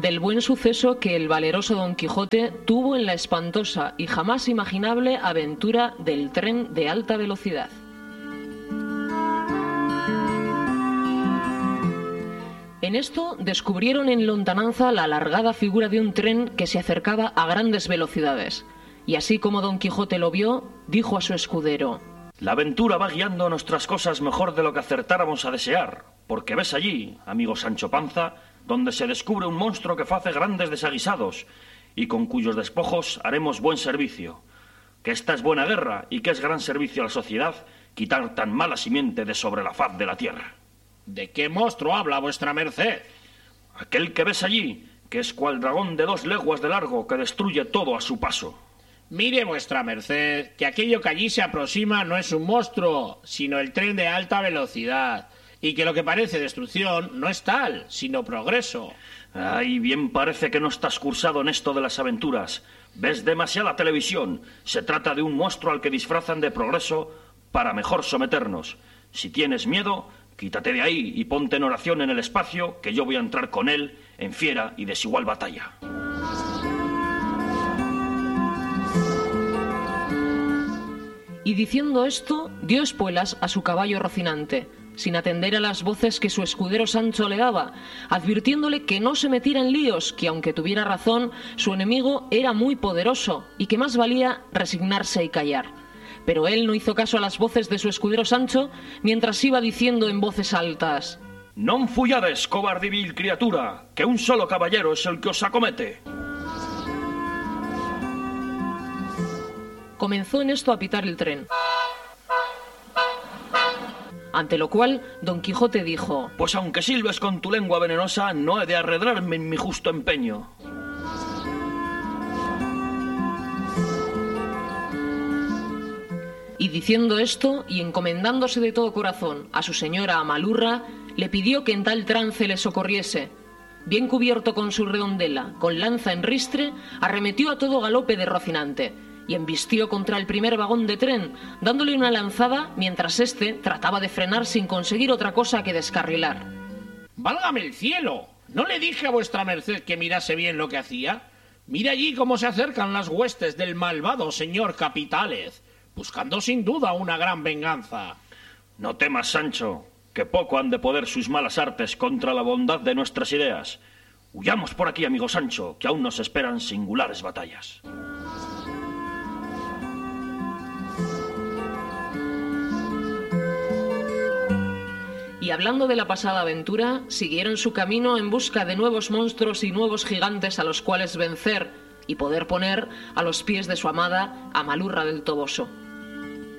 del buen suceso que el valeroso Don Quijote tuvo en la espantosa y jamás imaginable aventura del tren de alta velocidad. En esto descubrieron en lontananza la alargada figura de un tren que se acercaba a grandes velocidades, y así como Don Quijote lo vio, dijo a su escudero: La aventura va guiando nuestras cosas mejor de lo que acertáramos a desear, porque ves allí, amigo Sancho Panza, donde se descubre un monstruo que face grandes desaguisados, y con cuyos despojos haremos buen servicio. Que esta es buena guerra, y que es gran servicio a la sociedad quitar tan mala simiente de sobre la faz de la tierra. ¿De qué monstruo habla vuestra merced? Aquel que ves allí, que es cual dragón de 2 leguas de largo que destruye todo a su paso. Mire vuestra merced, que aquello que allí se aproxima no es un monstruo, sino el tren de alta velocidad, y que lo que parece destrucción no es tal, sino progreso. Ay, bien parece que no estás cursado en esto de las aventuras. Ves demasiada televisión. Se trata de un monstruo al que disfrazan de progreso para mejor someternos. Si tienes miedo, quítate de ahí y ponte en oración en el espacio, que yo voy a entrar con él en fiera y desigual batalla. Y diciendo esto, dio espuelas a su caballo Rocinante, sin atender a las voces que su escudero Sancho le daba, advirtiéndole que no se metiera en líos, que aunque tuviera razón, su enemigo era muy poderoso y que más valía resignarse y callar. Pero él no hizo caso a las voces de su escudero Sancho, mientras iba diciendo en voces altas: «Non fuyades, cobarde y vil criatura, que un solo caballero es el que os acomete». Comenzó en esto a pitar el tren. Ante lo cual, Don Quijote dijo: «Pues aunque silbes con tu lengua venenosa, no he de arredrarme en mi justo empeño». Y diciendo esto, y encomendándose de todo corazón a su señora Amalurra, le pidió que en tal trance le socorriese. Bien cubierto con su redondela, con lanza en ristre, arremetió a todo galope de Rocinante, y embistió contra el primer vagón de tren, dándole una lanzada mientras éste trataba de frenar sin conseguir otra cosa que descarrilar. ¡Válgame el cielo! ¿No le dije a vuestra merced que mirase bien lo que hacía? Mira allí cómo se acercan las huestes del malvado señor Capitález, buscando sin duda una gran venganza. No temas, Sancho, que poco han de poder sus malas artes contra la bondad de nuestras ideas. Huyamos por aquí, amigo Sancho, que aún nos esperan singulares batallas. Y hablando de la pasada aventura, siguieron su camino en busca de nuevos monstruos y nuevos gigantes a los cuales vencer y poder poner a los pies de su amada Amalurra del Toboso.